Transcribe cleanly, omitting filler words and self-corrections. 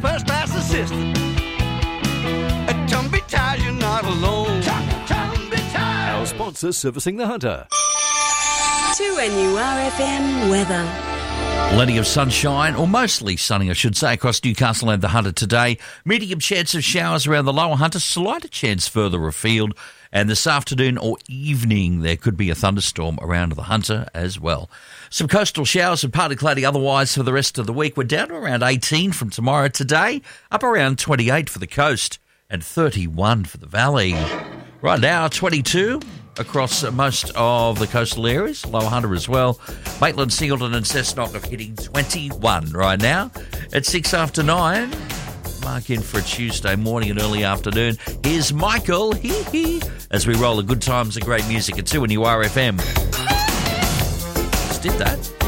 first class assistant. At Tumby Tires, you're not alone. Tumby Tires. Our sponsor, Servicing the Hunter. 2NURFM weather. Plenty of sunshine, or mostly sunny, I should say, across Newcastle and the Hunter today. Medium chance of showers around the lower Hunter, slighter chance further afield. And this afternoon or evening, there could be a thunderstorm around the Hunter as well. Some coastal showers and partly cloudy otherwise for the rest of the week. We're down to around 18 from tomorrow. Today, up around 28 for the coast and 31 for the valley. Right now, 22 across most of the coastal areas, lower Hunter as well. Maitland, Singleton and Cessnock are hitting 21 right now. At 6 after 9, mark in for a Tuesday morning and early afternoon. Here's Michael, as we roll the good times and great music at 2NURFM. Just did that.